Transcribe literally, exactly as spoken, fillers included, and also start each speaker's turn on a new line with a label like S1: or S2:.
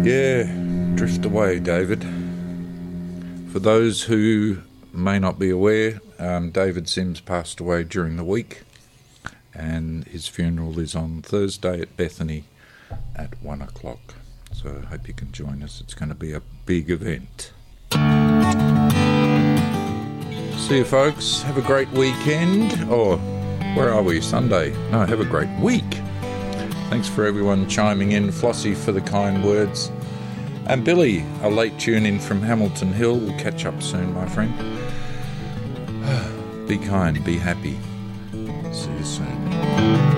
S1: Yeah, drift away, David. For those who may not be aware, um, David Sims passed away during the week, and his funeral is on Thursday at Bethany at one o'clock. So I hope you can join us. It's going to be a big event. See you, folks. Have a great weekend. Or, where are we? Sunday. No, have a great week. Thanks for everyone chiming in. Flossie for the kind words. And Billy, a late tune in from Hamilton Hill. We'll catch up soon, my friend. Be kind, be happy. See you soon.